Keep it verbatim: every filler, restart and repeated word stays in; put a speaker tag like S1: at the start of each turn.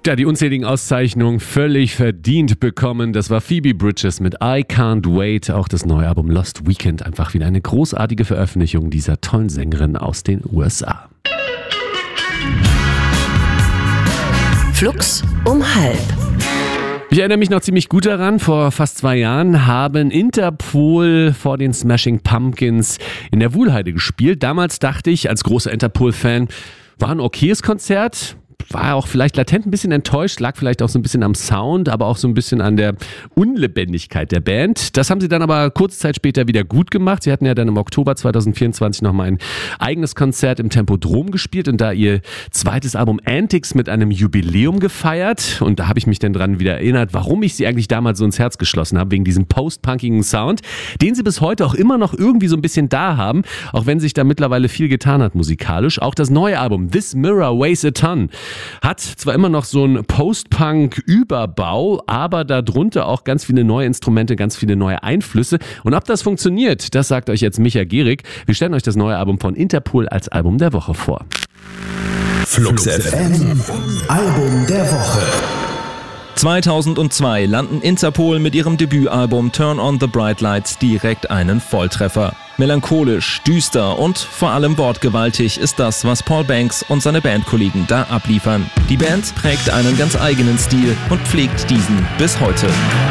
S1: Ja, die unzähligen Auszeichnungen völlig verdient bekommen. Das war Phoebe Bridgers mit I Can't Wait. Auch das neue Album Lost Weekend. Einfach wieder eine großartige Veröffentlichung dieser tollen Sängerin aus den U S A.
S2: Flux um halb.
S1: Ich erinnere mich noch ziemlich gut daran, vor fast zwei Jahren haben Interpol vor den Smashing Pumpkins in der Wuhlheide gespielt. Damals dachte ich als großer Interpol-Fan, war ein okayes Konzert. War auch vielleicht latent ein bisschen enttäuscht, lag vielleicht auch so ein bisschen am Sound, aber auch so ein bisschen an der Unlebendigkeit der Band. Das haben sie dann aber kurze Zeit später wieder gut gemacht. Sie hatten ja dann im Oktober zwanzig vierundzwanzig nochmal ein eigenes Konzert im Tempodrom gespielt und da ihr zweites Album Antics mit einem Jubiläum gefeiert. Und da habe ich mich dann dran wieder erinnert, warum ich sie eigentlich damals so ins Herz geschlossen habe, wegen diesem post-punkigen Sound, den sie bis heute auch immer noch irgendwie so ein bisschen da haben, auch wenn sich da mittlerweile viel getan hat musikalisch. Auch das neue Album This Mirror Weighs a Ton hat zwar immer noch so einen Post-Punk-Überbau, aber darunter auch ganz viele neue Instrumente, ganz viele neue Einflüsse. Und ob das funktioniert, das sagt euch jetzt Micha Gehrig. Wir stellen euch das neue Album von Interpol als Album der Woche vor.
S3: Flux F M, Album der Woche.
S4: zweitausendzwei landen Interpol mit ihrem Debütalbum Turn on the Bright Lights direkt einen Volltreffer. Melancholisch, düster und vor allem wortgewaltig ist das, was Paul Banks und seine Bandkollegen da abliefern. Die Band prägt einen ganz eigenen Stil und pflegt diesen bis heute.